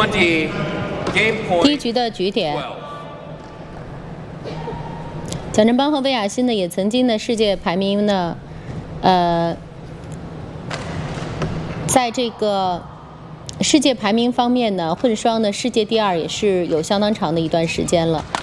第一局的局点。蒋振邦和魏亚新呢，也曾经的世界排名呢，在这个世界排名方面呢，混双的世界第2也是有相当长的一段时间了。